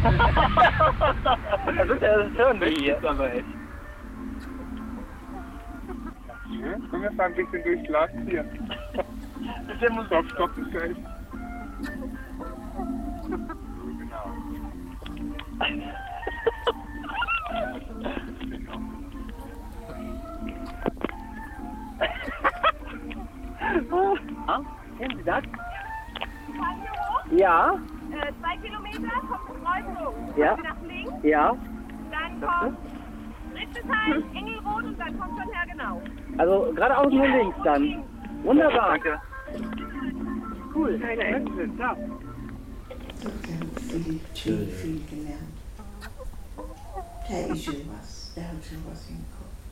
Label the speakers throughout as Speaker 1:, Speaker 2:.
Speaker 1: Also der ist schon hier. Aber echt.
Speaker 2: Komm, wir fahren ein bisschen durchs Land hier. Stopp, ist gleich. Genau.
Speaker 1: Kennen Sie das?
Speaker 3: Wir fahren hier hoch,
Speaker 1: Ja.
Speaker 3: 2 Kilometer, kommt eine Kreuzung.
Speaker 1: Ja.
Speaker 3: Nach links,
Speaker 1: Ja.
Speaker 3: dann kommt Ritzesheim, Engelrot und dann kommt schon Hergenau.
Speaker 1: Also geradeaus nur links dann. Wunderbar.
Speaker 2: Danke.
Speaker 1: Cool. Danke. Ja.
Speaker 4: Viel gelernt. Der ist schon was, der hat schon was im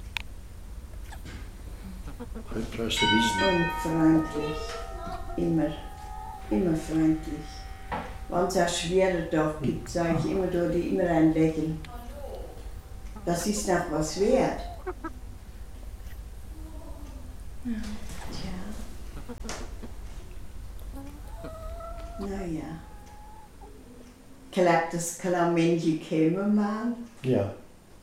Speaker 4: Kopf.
Speaker 5: Halt brauchst du wissen.
Speaker 4: Und freundlich, immer freundlich. Wenn es einen schweren Tag gibt, sage ich immer, da die immer ein Lächeln. Das ist noch was wert. Tja. Naja. Klappt das kleine Männchen kommen, Mann?
Speaker 5: Ja.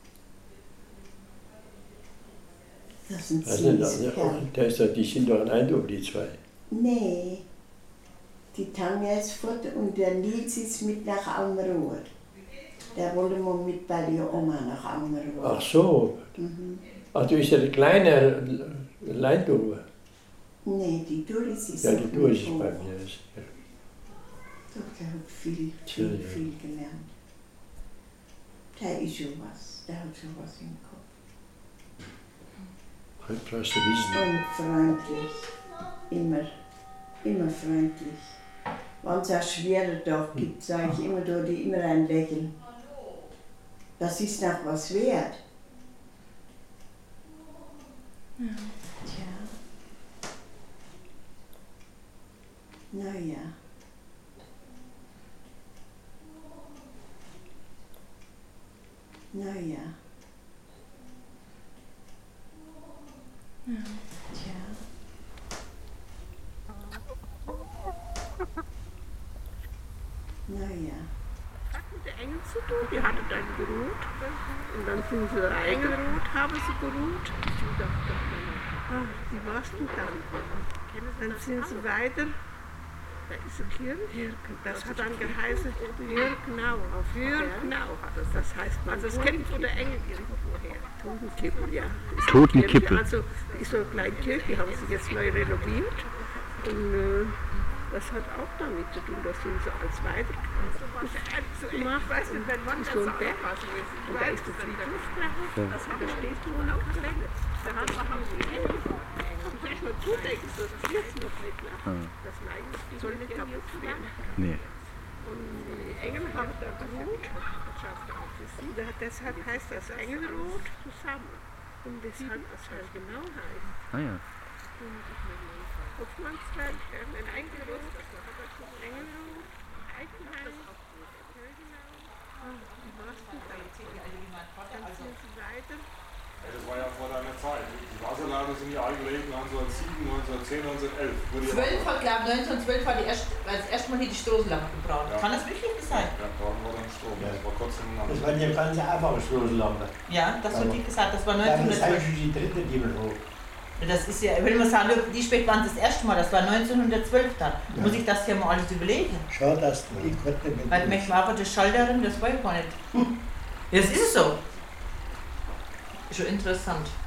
Speaker 4: Das sind
Speaker 5: Also,
Speaker 4: süße Kerle.
Speaker 5: die sind doch ein Eindruck, die zwei.
Speaker 4: Nee. Die Tanja ist fort und der Nils ist mit nach Almerohr. Der wollte mal mit bei der Oma nach Almerohr.
Speaker 5: Ach so.
Speaker 4: Mhm.
Speaker 5: Ach, du ist ja die kleine Leindurve.
Speaker 4: Nee, die Doris ist
Speaker 5: Ja,
Speaker 4: noch
Speaker 5: die Doris
Speaker 4: nicht
Speaker 5: ist
Speaker 4: hoch.
Speaker 5: bei mir. Ja.
Speaker 4: Doch, der hat viel gelernt. Der ist schon was, der hat schon was im Kopf.
Speaker 5: Halt brauchst du wissen.
Speaker 4: Und freundlich, immer freundlich. Wenn es einen schweren Tag gibt, sage ich immer, da die immer ein Lächeln. Das ist noch was wert. Tja. Naja. Naja. Tja. Naja.
Speaker 6: Mit der Engel zu tun, die hatte dann geruht. Und dann sind sie eingeruht, haben sie geruht. Ich dachte, ach, wie warst du dann? Dann sind sie weiter. Da ist eine Kirche. Das hat dann geheißen Hirgnau. Hirgnau hat es. Das heißt, also das kennt von der Engel irgendwoher. Totenkippel, ja.
Speaker 7: Totenkippel.
Speaker 6: Also die ist so eine kleine Kirche, die haben sie jetzt neu renoviert. Und das hat auch damit zu tun, dass sie so als weiter gemacht.
Speaker 3: Weißt du, wenn man
Speaker 6: So ein Berg. Und da ist der Friedhof drauf. Da steht so eine Kalender. Da haben sie ich mal zudenken, so das jetzt noch nicht nach. Das Leiden soll nicht kaputt werden.
Speaker 7: Nee.
Speaker 6: Und die Engel haben da geruht. Deshalb heißt das Engelrot zusammen. Und deshalb, was halt genau heißt.
Speaker 7: Ah ja.
Speaker 6: Hoffmannsfeld, ein Engelrot, Engelrot, Eichenheim, Kölnau. Wie warst du dann? Dann sind sie weiter.
Speaker 8: Ja, das war ja vor deiner Zeit. Die Wasserlager sind ja eingelegt 1907, 1910, 1911.
Speaker 9: 12 hat, glaube ich, 1912 war das erste Mal hier die Straßenlampe gebraucht.
Speaker 8: Ja.
Speaker 9: Kann das wirklich sein?
Speaker 8: Ja, brauchen wir dann Strom. Das war kurz im
Speaker 10: Das waren ja ganz einfache Stoßlampe.
Speaker 9: Ja, das wird die gesagt, das war
Speaker 10: Das ist
Speaker 9: 1912.
Speaker 10: schon die dritte, die wir hoch.
Speaker 9: Das ist ja, ich will mal sagen, die Speck waren das erste Mal, das war 1912 dann.
Speaker 10: Ja.
Speaker 9: Muss ich das hier mal alles überlegen?
Speaker 10: Schau, dass die Karte mit.
Speaker 9: Weil ich möchte mal einfach das Schalterin, das war ich gar nicht. Ja, das ist es so. Schon interessant.